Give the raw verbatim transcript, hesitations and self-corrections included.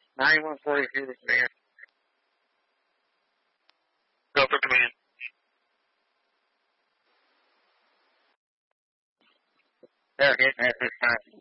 ninety-one forty-two, this man. Go for command. They're hitting at this time.